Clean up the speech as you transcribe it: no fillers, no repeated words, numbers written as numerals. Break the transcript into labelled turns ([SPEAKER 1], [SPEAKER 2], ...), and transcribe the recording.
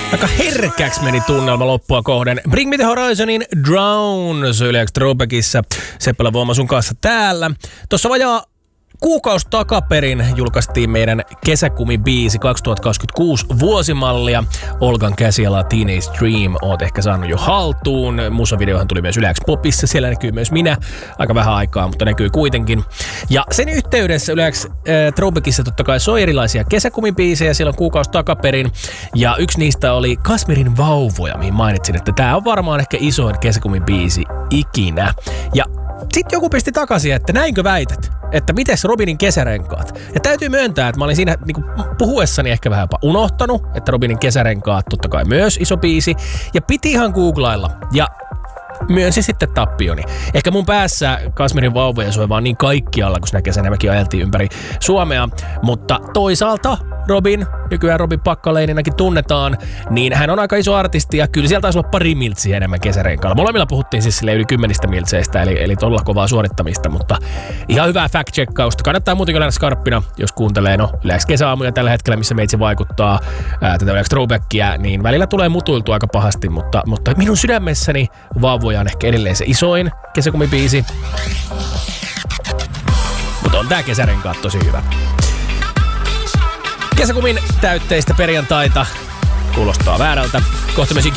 [SPEAKER 1] Aika herkäksi meni tunnelma loppua kohden. Bring Me The Horizonin Drown Yle X Throwbackissa. Seppälä Voima sun kanssa täällä. Tuossa vajaa kuukausi takaperin julkaistiin meidän kesäkumibiisi 2026 vuosimallia. Olgan käsialaa Teenage Dream oot ehkä saanut jo haltuun. Musavideohan tuli myös Yle X Popissa. Siellä näkyy myös minä. Aika vähän aikaa, mutta näkyy kuitenkin. Ja sen yhteydessä Yle X Throwbackissa totta kai soi erilaisia kesäkumibiisejä silloin kuukausi takaperin. Ja yksi niistä oli Kasmirin Vauvoja, mihin mainitsin, että tää on varmaan ehkä isoin kesäkumibiisi ikinä. Ja sitten joku pisti takaisin, että näinkö väität? Että mites Robinin kesärenkaat? Ja täytyy myöntää, että mä olin siinä niin puhuessani ehkä vähän jopa unohtanut, että Robinin kesärenkaat totta kai myös iso biisi. Ja piti ihan googlailla. Ja myönsi sitten tappioni. Ehkä mun päässä Kasmirin Vauvoja soi vaan niin kaikkialla, kun sinä kesänä mekin ajeltiin ympäri Suomea. Mutta toisaalta Robin, nykyään Robin Packaleninakin tunnetaan, niin hän on aika iso artisti ja kyllä sieltä taisi olla pari miltsiä enemmän kesärenkaalla. Molemmilla puhuttiin siis sille yli 10 miltseistä, eli todella kovaa suorittamista, mutta ihan hyvää fact-checkausta. Kannattaa muutenkin olla skarppina, jos kuuntelee Yle X kesäaamuja tällä hetkellä, missä meitsi vaikuttaa tätä Yle X Throwbackia, niin välillä tulee mutuiltua aika pahasti, mutta minun sydämessäni Vauvoja on ehkä edelleen se isoin kesäkumibiisi. Mutta on tää kesärenkaat tosi hyvä. Kesäkumin täytteistä perjantaita kuulostaa väärältä. Kohta myös